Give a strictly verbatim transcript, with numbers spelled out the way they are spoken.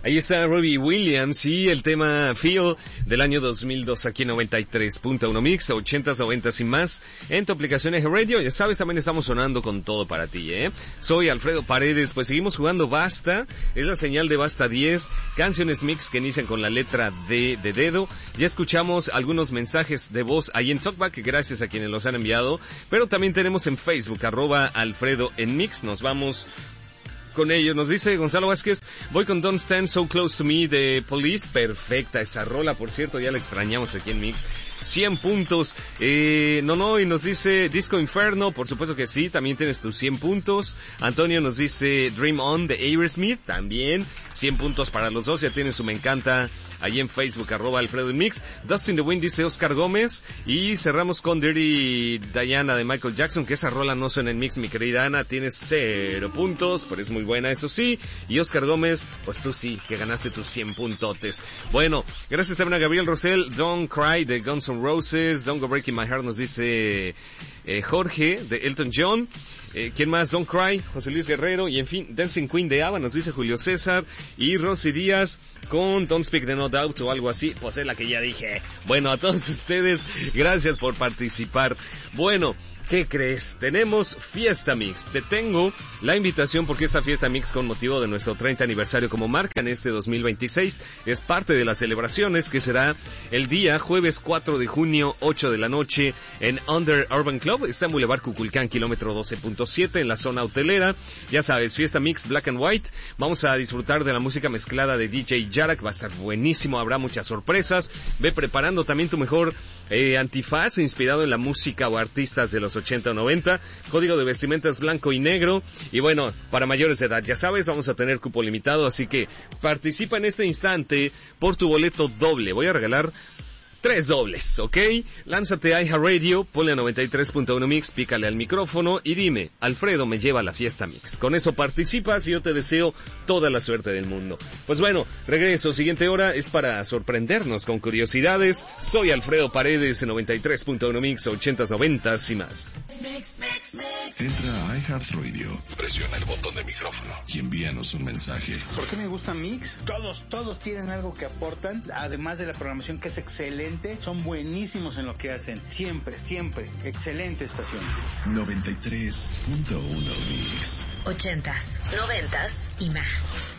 Ahí está Robbie Williams y el tema Feel del año dos mil dos aquí en noventa y tres punto uno Mix, ochentas, noventas y más en tu aplicación Eje Radio. Ya sabes, también estamos sonando con todo para ti, ¿eh? Soy Alfredo Paredes, pues seguimos jugando Basta, es la señal de Basta diez, canciones mix que inician con la letra D de dedo. Ya escuchamos algunos mensajes de voz ahí en Talkback, gracias a quienes los han enviado, pero también tenemos en Facebook, arroba Alfredo en Mix, nos vamos con ellos. Nos dice Gonzalo Vázquez, voy con Don't Stand So Close to Me de Police. Perfecta esa rola, por cierto, ya la extrañamos aquí en Mix. cien puntos. Eh, no, no, y nos dice Disco Inferno, por supuesto que sí, también tienes tus cien puntos. Antonio nos dice Dream On de Aerosmith, también cien puntos para los dos, ya tienen su me encanta ahí en Facebook, arroba Alfredo en Mix. Dust in the Wind dice Oscar Gómez, y cerramos con Dirty Diana de Michael Jackson, que esa rola no suena en Mix, mi querida Ana, tienes cero puntos, pero es muy buena, eso sí. Y Oscar Gómez, pues tú sí, que ganaste tus cien puntotes. Bueno, gracias también a Gabriel Rosell, Don't Cry de Guns N' Roses, Don't Go Breaking My Heart nos dice eh, Jorge de Elton John. Eh, ¿Quién más? Don't Cry, José Luis Guerrero, y en fin, Dancing Queen de ABBA nos dice Julio César, y Rosy Díaz con Don't Speak the No Doubt o algo así, pues es la que ya dije. Bueno, a todos ustedes, gracias por participar. Bueno, ¿qué crees? Tenemos Fiesta Mix. Te tengo la invitación porque esta Fiesta Mix, con motivo de nuestro treinta aniversario como marca en este dos mil veintiséis, es parte de las celebraciones que será el día jueves cuatro de junio, ocho de la noche, en Under Urban Club. Está en Boulevard Cuculcán, kilómetro doce punto siete, en la zona hotelera. Ya sabes, Fiesta Mix Black and White. Vamos a disfrutar de la música mezclada de D J Jarak. Va a estar buenísimo, habrá muchas sorpresas. Ve preparando también tu mejor eh, antifaz inspirado en la música o artistas de los ochenta o noventa, código de vestimentas blanco y negro, y bueno, para mayores de edad, ya sabes, vamos a tener cupo limitado, así que participa en este instante por tu boleto doble. Voy a regalar tres dobles, ¿ok? Lánzate a iHeartRadio, ponle a noventa y tres punto uno Mix, pícale al micrófono y dime, Alfredo me lleva a la Fiesta Mix. Con eso participas y yo te deseo toda la suerte del mundo. Pues bueno, regreso, siguiente hora es para sorprendernos con curiosidades. Soy Alfredo Paredes en noventa y tres punto uno Mix, ochentas, noventas y más. Entra a iHeartRadio, presiona el botón de micrófono y envíanos un mensaje. ¿Por qué me gusta Mix? Todos, todos tienen algo que aportan, además de la programación que es excelente. Son buenísimos en lo que hacen. Siempre, siempre. Excelente estación. noventa y tres punto uno Mix. Ochentas, noventas y más.